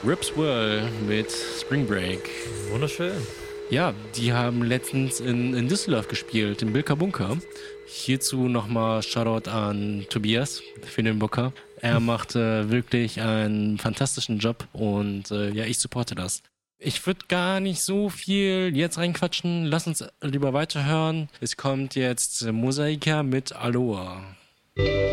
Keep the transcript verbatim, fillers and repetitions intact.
Rip Swirl mit Spring Break. Wunderschön. Ja, die haben letztens in, in Düsseldorf gespielt, im Bilka Bunker. Hierzu nochmal Shoutout an Tobias für den Booker. Er macht äh, wirklich einen fantastischen Job und äh, ja, ich supporte das. Ich würde gar nicht so viel jetzt reinquatschen. Lass uns lieber weiterhören. Es kommt jetzt Mosaika mit Aloha.